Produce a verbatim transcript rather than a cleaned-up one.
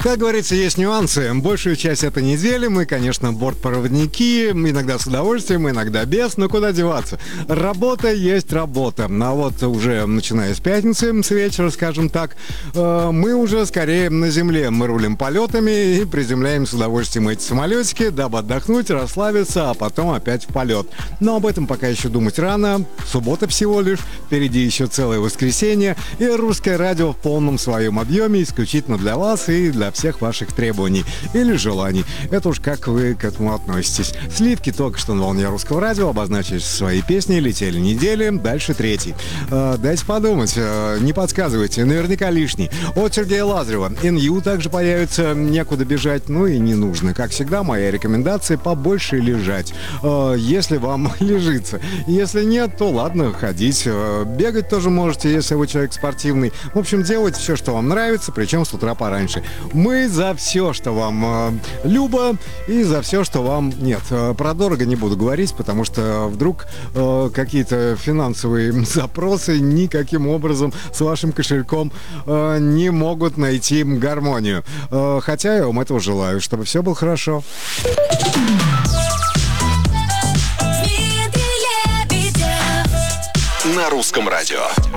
Как говорится, есть нюансы. Большую часть этой недели мы, конечно, бортпроводники, иногда с удовольствием, иногда без, но куда деваться? Работа есть работа. А вот уже начиная с пятницы, с вечера, скажем так, мы уже скорее на земле. Мы рулим полетами и приземляем с удовольствием эти самолетики, дабы отдохнуть, расслабиться, а потом опять в полет. Но об этом пока еще думать рано. Суббота всего лишь, впереди еще целое воскресенье, и русское радио в полном своем объеме, исключительно для вас и для всех ваших требований или желаний. Это уж как вы к этому относитесь. Сливки только что на волне русского радио обозначили свои песни, летели недели, дальше третий. Э, дайте подумать, э, не подсказывайте, наверняка лишний. От Сергея Лазарева. эн ю также появится, некуда бежать, ну и не нужно. Как всегда, моя рекомендация — побольше лежать, э, если вам лежится. Если нет, то ладно, ходить. Э, бегать тоже можете, если вы человек спортивный. В общем, делайте все, что вам нравится, причем с утра пораньше. Мы за все, что вам э, любо, и за все, что вам нет. Э, про дорого не буду говорить, потому что вдруг э, какие-то финансовые запросы никаким образом с вашим кошельком э, не могут найти гармонию. Э, хотя я вам этого желаю, чтобы все было хорошо. На русском радио.